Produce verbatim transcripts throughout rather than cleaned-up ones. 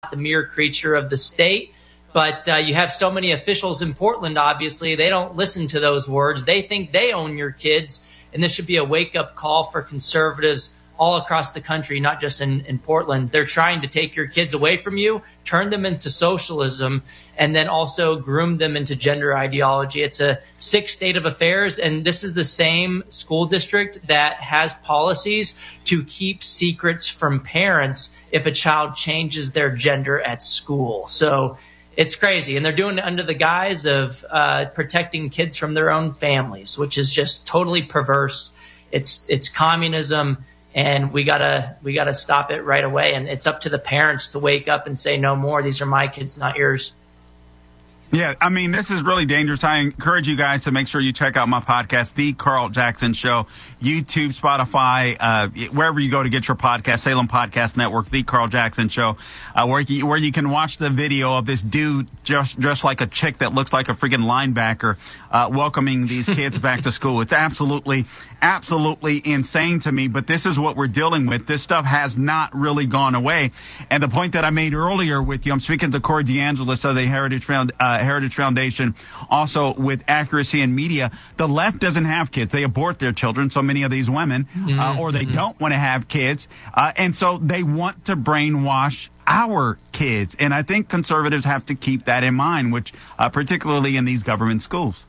the mere creature of the state. But uh, you have so many officials in Portland, obviously, they don't listen to those words. They think they own your kids. And this should be a wake-up call for conservatives all across the country, not just in, in Portland. They're trying to take your kids away from you, turn them into socialism, and then also groom them into gender ideology. It's a sick state of affairs, and this is the same school district that has policies to keep secrets from parents if a child changes their gender at school. So it's crazy, and they're doing it under the guise of uh, protecting kids from their own families, which is just totally perverse. It's it's communism. And we gotta we gotta stop it right away. And it's up to the parents to wake up and say, no more. These are my kids, not yours. Yeah, I mean, this is really dangerous. I encourage you guys to make sure you check out my podcast, The Carl Jackson Show, YouTube, Spotify, uh, wherever you go to get your podcast, Salem Podcast Network, The Carl Jackson Show, uh, where you, where you can watch the video of this dude just dressed like a chick that looks like a freaking linebacker, uh, welcoming these kids back to school. It's absolutely, absolutely insane to me, but this is what we're dealing with. This stuff has not really gone away. And the point that I made earlier with you, I'm speaking to Corey DeAngelis of the Heritage Found, uh, Heritage Foundation, also with Accuracy in Media. The left doesn't have kids. They abort their children, so many of these women, mm-hmm. uh, or they don't want to have kids. Uh, and so they want to brainwash our kids. And I think conservatives have to keep that in mind, which uh, particularly in these government schools.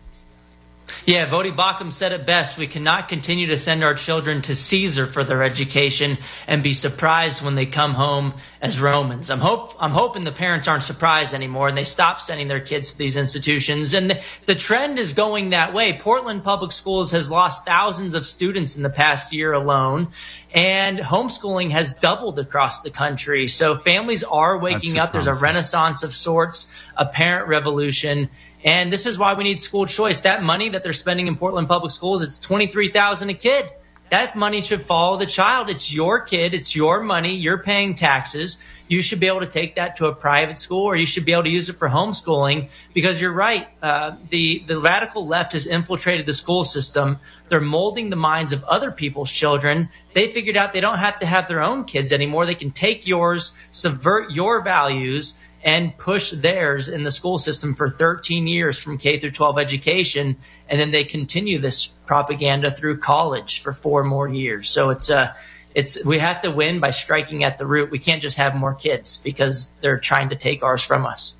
Yeah, Vodi Bakum said it best. We cannot continue to send our children to Caesar for their education and be surprised when they come home as Romans. I'm hope I'm hoping the parents aren't surprised anymore and they stop sending their kids to these institutions. And the, the trend is going that way. Portland Public Schools has lost thousands of students in the past year alone, and homeschooling has doubled across the country. So families are waking up. There's a renaissance of sorts, a parent revolution. And this is why we need school choice. That money that they're spending in Portland Public Schools, it's twenty-three thousand dollars a kid. That money should follow the child. It's your kid. It's your money. You're paying taxes. You should be able to take that to a private school, or you should be able to use it for homeschooling, because you're right. Uh, the, the radical left has infiltrated the school system. They're molding the minds of other people's children. They figured out they don't have to have their own kids anymore. They can take yours, subvert your values, and push theirs in the school system for thirteen years from K through twelve education. And then they continue this propaganda through college for four more years. So it's uh, it's we have to win by striking at the root. We can't just have more kids because they're trying to take ours from us.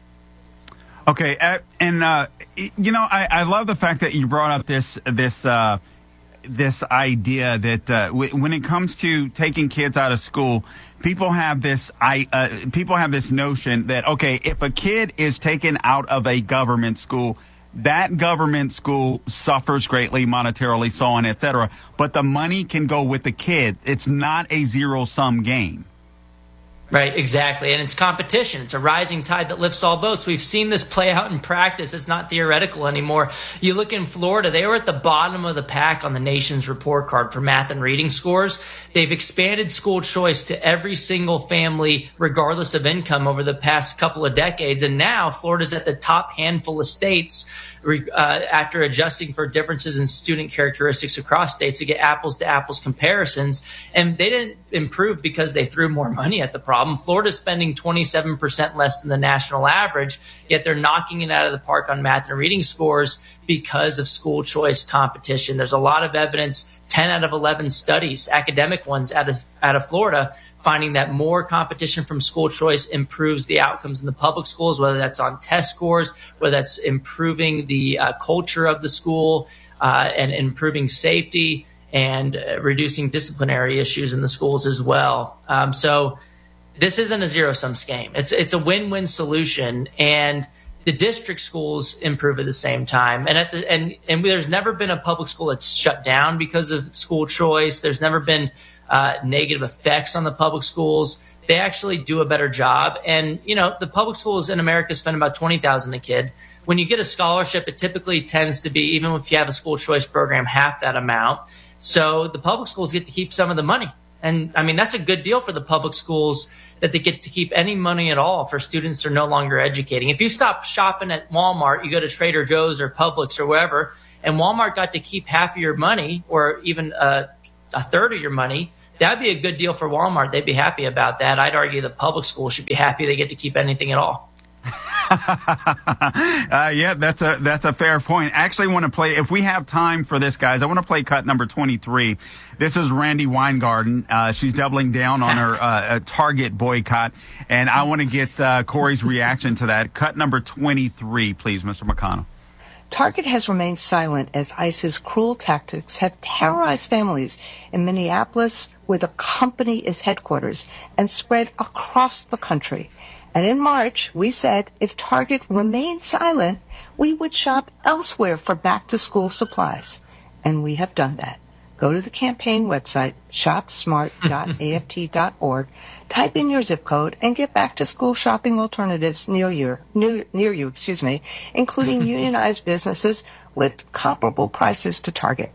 Okay. Uh, and, uh, you know, I, I love the fact that you brought up this this uh, this idea that uh, w- when it comes to taking kids out of school, People have this I uh, people have this notion that, okay, if a kid is taken out of a government school, that government school suffers greatly monetarily, so on, et cetera. But the money can go with the kid. It's not a zero-sum game. Right, exactly. And it's competition. It's a rising tide that lifts all boats. We've seen this play out in practice. It's not theoretical anymore. You look in Florida, they were at the bottom of the pack on the nation's report card for math and reading scores. They've expanded school choice to every single family, regardless of income, over the past couple of decades. And now Florida's at the top handful of states uh, after adjusting for differences in student characteristics across states to get apples to apples comparisons. And they didn't improve because they threw more money at the problem. Florida's spending twenty-seven percent less than the national average, yet they're knocking it out of the park on math and reading scores because of school choice competition. There's a lot of evidence, ten out of eleven studies, academic ones out of, out of Florida, finding that more competition from school choice improves the outcomes in the public schools, whether that's on test scores, whether that's improving the uh, culture of the school uh, and improving safety and uh, reducing disciplinary issues in the schools as well. Um, so this isn't a zero-sum game. It's it's a win-win solution, and the district schools improve at the same time. And at the and and there's never been a public school that's shut down because of school choice. There's never been uh, negative effects on the public schools. They actually do a better job. And you know, the public schools in America spend about twenty thousand dollars a kid. When you get a scholarship, it typically tends to be, even if you have a school choice program, half that amount. So the public schools get to keep some of the money. And I mean, that's a good deal for the public schools, that they get to keep any money at all for students they're no longer educating. If you stop shopping at Walmart, you go to Trader Joe's or Publix or wherever, and Walmart got to keep half of your money, or even uh, a third of your money, that'd be a good deal for Walmart. They'd be happy about that. I'd argue the public school should be happy they get to keep anything at all. uh, yeah, that's a that's a fair point. Actually, want to play, if we have time for this, guys, I want to play cut number twenty-three. This is Randi Weingarten. Uh, she's doubling down on her uh, Target boycott, and I want to get uh, Corey's reaction to that. Cut number twenty-three, please, Mister McConnell. Target has remained silent as ICE's cruel tactics have terrorized families in Minneapolis, where the company is headquarters, and spread across the country. And in March, we said if Target remained silent, we would shop elsewhere for back-to-school supplies. And we have done that. Go to the campaign website, shop smart dot A F T dot org, type in your zip code, and get back-to-school shopping alternatives near you, near, near you, excuse me, including unionized businesses with comparable prices to Target.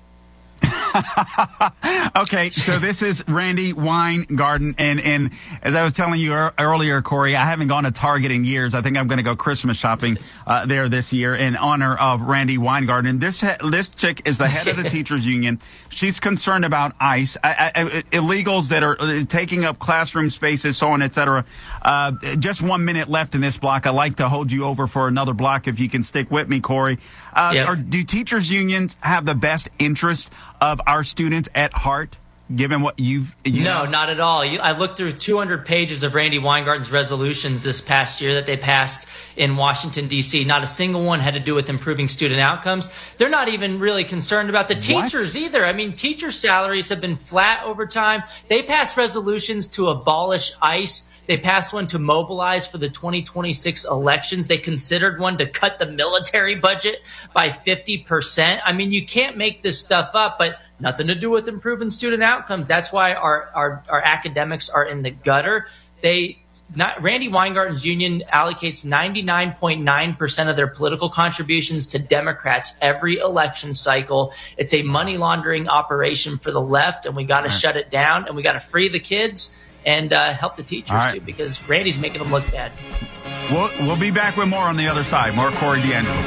Okay, so this is Randi Weingarten, and, and as I was telling you er- earlier, Corey, I haven't gone to Target in years. I think I'm going to go Christmas shopping uh, there this year in honor of Randi Weingarten. This ha- this chick is the head of the teachers union. She's concerned about ICE, I- I- illegals that are uh, taking up classroom spaces, so on, et cetera. Uh, just one minute left in this block. I'd like to hold you over for another block if you can stick with me, Corey. Uh, yep. Or do teachers unions have the best interest of our students at heart, given what you've... You no, know? not at all. You, I looked through two hundred pages of Randi Weingarten's resolutions this past year that they passed in Washington, D C Not a single one had to do with improving student outcomes. They're not even really concerned about the teachers what? either. I mean, teacher salaries have been flat over time. They passed resolutions to abolish ICE. They passed one to mobilize for the twenty twenty-six elections. They considered one to cut the military budget by fifty percent. I mean, you can't make this stuff up, but nothing to do with improving student outcomes. That's why our, our, our academics are in the gutter. They not, Randi Weingarten's union allocates ninety-nine point nine percent of their political contributions to Democrats every election cycle. It's a money laundering operation for the left, and we got to right. shut it down, and we got to free the kids and uh, help the teachers, right. too, because Randy's making them look bad. We'll, we'll be back with more on the other side. More Corey DeAngelis.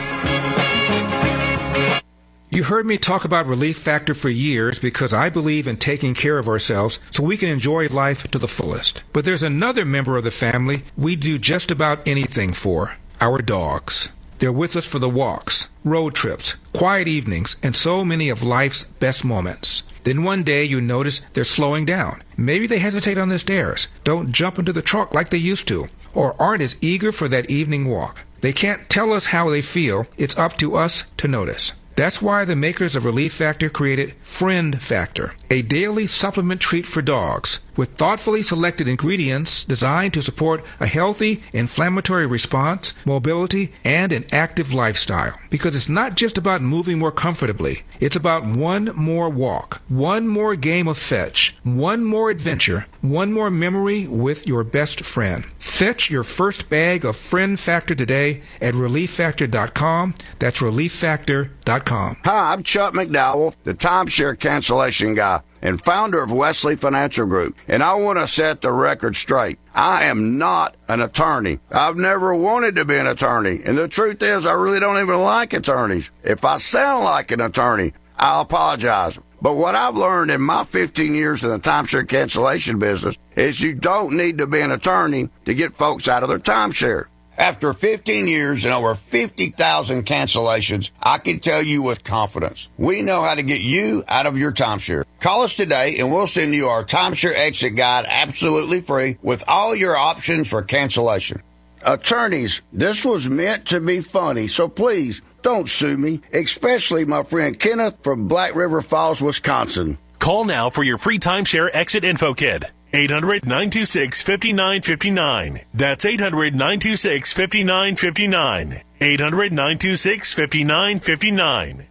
You heard me talk about Relief Factor for years because I believe in taking care of ourselves so we can enjoy life to the fullest. But there's another member of the family we do just about anything for, our dogs. They're with us for the walks, road trips, quiet evenings, and so many of life's best moments. Then one day you notice they're slowing down. Maybe they hesitate on the stairs, don't jump into the truck like they used to, or aren't as eager for that evening walk. They can't tell us how they feel. It's up to us to notice. That's why the makers of Relief Factor created Friend Factor, a daily supplement treat for dogs with thoughtfully selected ingredients designed to support a healthy inflammatory response, mobility, and an active lifestyle. Because it's not just about moving more comfortably. It's about one more walk, one more game of fetch, one more adventure, one more memory with your best friend. Fetch your first bag of Friend Factor today at relief factor dot com. That's relief factor dot com. Hi, I'm Chuck McDowell, the timeshare cancellation guy and founder of Wesley Financial Group, and I want to set the record straight. I am not an attorney. I've never wanted to be an attorney, and the truth is I really don't even like attorneys. If I sound like an attorney, I'll apologize. But what I've learned in my fifteen years in the timeshare cancellation business is you don't need to be an attorney to get folks out of their timeshare. After fifteen years and over fifty thousand cancellations, I can tell you with confidence, we know how to get you out of your timeshare. Call us today and we'll send you our timeshare exit guide absolutely free with all your options for cancellation. Attorneys, this was meant to be funny, so please don't sue me, especially my friend Kenneth from Black River Falls, Wisconsin. Call now for your free timeshare exit info kit. eight hundred, nine two six, five nine five nine. That's eight hundred, nine two six, five nine five nine. eight hundred, nine two six, five nine five nine.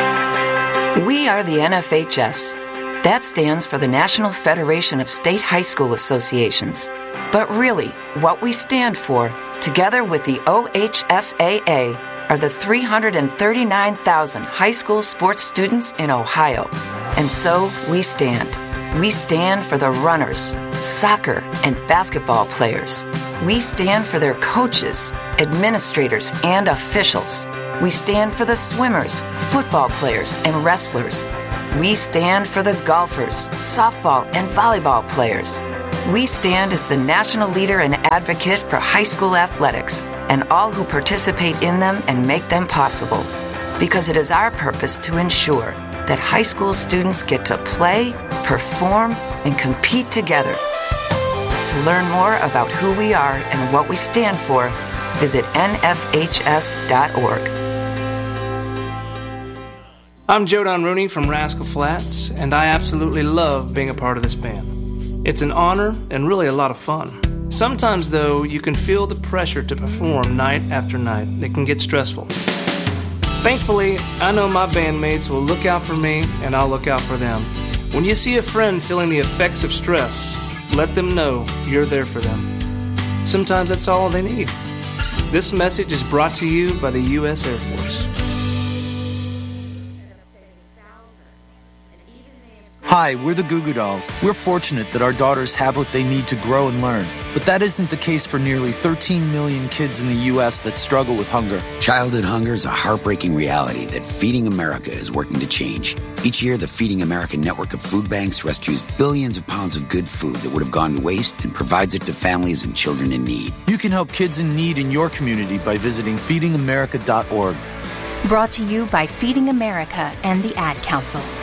We are the N F H S. That stands for the National Federation of State High School Associations. But really, what we stand for, together with the O H S A A, are the three hundred thirty-nine thousand high school sports students in Ohio. And so we stand. We stand for the runners, soccer, and basketball players. We stand for their coaches, administrators, and officials. We stand for the swimmers, football players, and wrestlers. We stand for the golfers, softball, and volleyball players. We stand as the national leader and advocate for high school athletics and all who participate in them and make them possible. Because it is our purpose to ensure that high school students get to play, perform, and compete together. To learn more about who we are and what we stand for, visit N F H S dot org. I'm Joe Don Rooney from Rascal Flatts, and I absolutely love being a part of this band. It's an honor and really a lot of fun. Sometimes, though, you can feel the pressure to perform night after night. It can get stressful. Thankfully, I know my bandmates will look out for me, and I'll look out for them. When you see a friend feeling the effects of stress, let them know you're there for them. Sometimes that's all they need. This message is brought to you by the U S Air Force. Hi, we're the Goo Goo Dolls. We're fortunate that our daughters have what they need to grow and learn. But that isn't the case for nearly thirteen million kids in the U S that struggle with hunger. Childhood hunger is a heartbreaking reality that Feeding America is working to change. Each year, the Feeding America network of food banks rescues billions of pounds of good food that would have gone to waste and provides it to families and children in need. You can help kids in need in your community by visiting feeding america dot org. Brought to you by Feeding America and the Ad Council.